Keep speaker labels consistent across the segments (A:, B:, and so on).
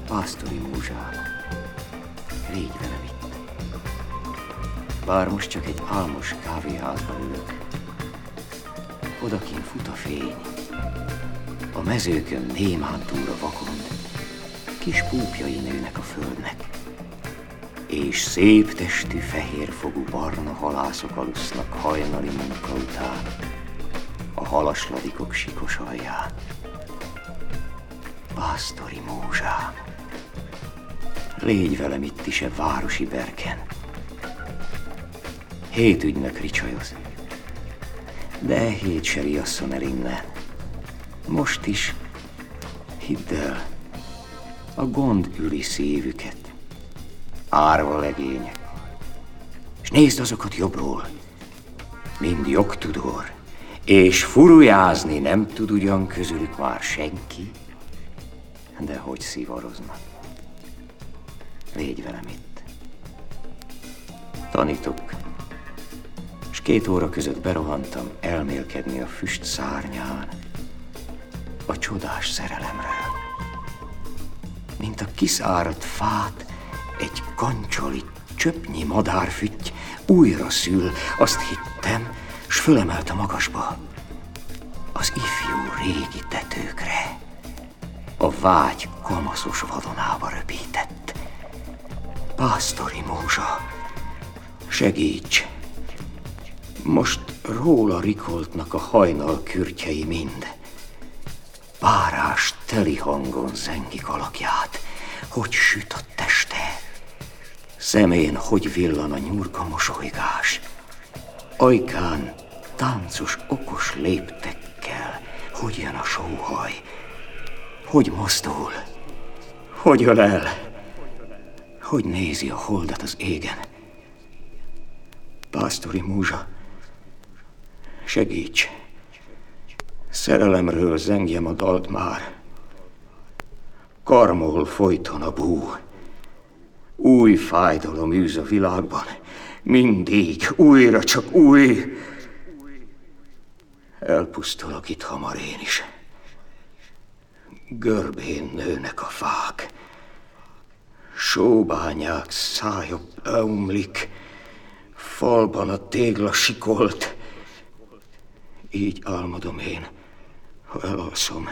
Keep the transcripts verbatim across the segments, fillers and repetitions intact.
A: Pásztori múzsám, légy velem itt. Bár most csak egy álmos kávéházban ülök, odakint fut a fény, a mezőkön némántúra vakond, kis púpjai nőnek a földnek, és szép testű, fehérfogú barna halászok alusznak hajnali munka után a halasladikok sikos alján. Pásztori múzsám, légy velem itt is e városi berken. Hét ügynök ricsajoz, de e hét se riasszon el innen. Most is, hidd el, a gond üli szívüket, árva legények. És nézd azokat jobbról, mind jogtudor, és furujázni nem tud ugyan közülük már senki, de hogy szivaroznak. Légy velem itt. Tanítok, és két óra között berohantam elmélkedni a füst szárnyán a csodás szerelemről. Mint a kiszáradt fát egy kancsali, csöpnyi madárfütty újra szül, azt hittem, s fölemelt a magasba az ifjú régi tetőkre. A vágy kamaszos vadonába röpített. Pásztori múzsa, segíts! Most róla rikoltnak a hajnal kürtjei mind. Párás teli hangon zengik alakját, hogy süt a teste. Szemén hogy villan a nyurga mosolygás. Ajkán táncos, okos léptekkel, hogy jön a sóhaj. Hogy mozdul, hogy ölel, hogy nézi a holdat az égen. Pásztori múzsa, segíts! Szerelemről zengjem a dalt már. Karmol folyton a bú. Új fájdalom űz a világban. Mindig, újra csak új. Elpusztulok itt hamar én is. Görbén nőnek a fák. Sóbányák szája beomlik. Falban a tégla sikolt. Így álmodom én, ha elalszom.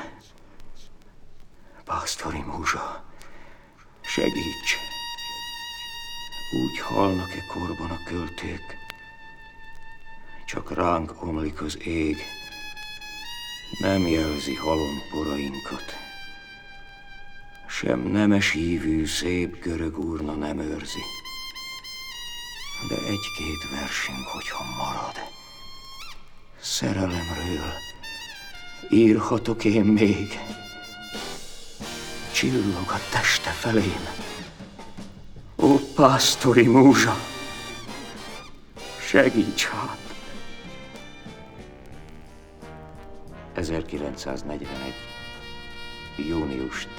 A: Pásztori múzsa, segíts! Úgy halnak-e korban a költők, csak ránk omlik az ég, nem jelzi halom porainkat. Sem nemes hívű szép görög urna nem őrzi, de egy-két versünk, hogyha marad. Szerelemről írhatok én még, csillog a teste felém. Ó, pásztori múzsa, segíts hát! ezerkilencszáznegyvenegy. június